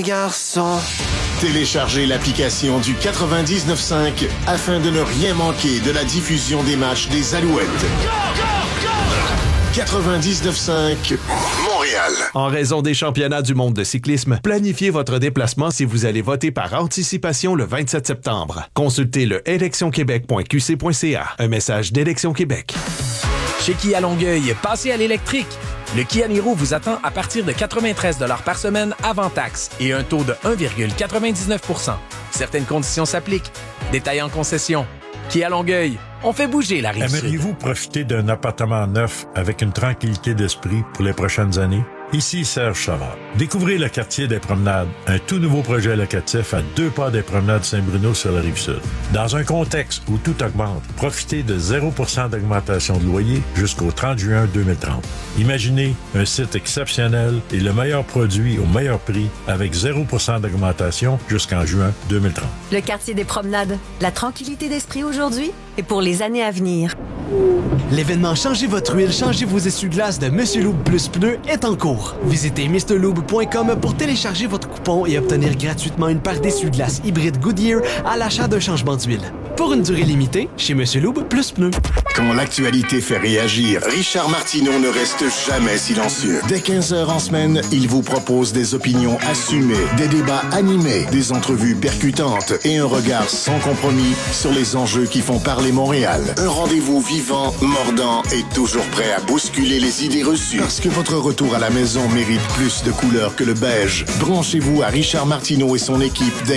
les garçons. Téléchargez l'application du 99.5 afin de ne rien manquer de la diffusion des matchs des Alouettes. 99.5 Montréal. En raison des championnats du monde de cyclisme, planifiez votre déplacement si vous allez voter par anticipation le 27 septembre. Consultez le électionquebec.qc.ca. Un message d'Élection Québec. Chez Kia Longueuil, passez à l'électrique. Le Kia Niro vous attend à partir de 93 $ par semaine avant taxe et un taux de 1,99 %. Certaines conditions s'appliquent. Détails en concession. Kia Longueuil, on fait bouger la Rive-Sud. Aimeriez-vous profiter d'un appartement neuf avec une tranquillité d'esprit pour les prochaines années? Ici Serge Savard. Découvrez le quartier des Promenades, un tout nouveau projet locatif à 2 pas des Promenades Saint-Bruno sur la Rive-Sud. Dans un contexte où tout augmente, profitez de 0% d'augmentation de loyer jusqu'au 30 juin 2030. Imaginez un site exceptionnel et le meilleur produit au meilleur prix avec 0% d'augmentation jusqu'en juin 2030. Le quartier des Promenades, la tranquillité d'esprit aujourd'hui et pour les années à venir. L'événement Changez votre huile, changez vos essuie-glaces de Monsieur Lube Plus Pneus est en cours. Visitez mrlube.com pour télécharger votre coupon et obtenir gratuitement une paire d'essuie-glaces hybride Goodyear à l'achat d'un changement d'huile. Pour une durée limitée, chez Monsieur Lube Plus Pneus. Quand l'actualité fait réagir, Richard Martineau ne reste jamais silencieux. Dès 15h en semaine, il vous propose des opinions assumées, des débats animés, des entrevues percutantes et un regard sans compromis sur les enjeux qui font parler Montréal. Un rendez-vous vivant, mordant et toujours prêt à bousculer les idées reçues. Parce que votre retour à la maison mérite plus de couleurs que le beige. Branchez-vous à Richard Martineau et son équipe dès